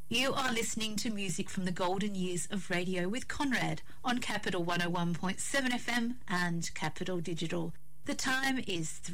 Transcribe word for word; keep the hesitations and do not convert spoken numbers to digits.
You are listening to music from the golden years of radio with Conrad on Capital one oh one point seven F M and Capital Digital. The time is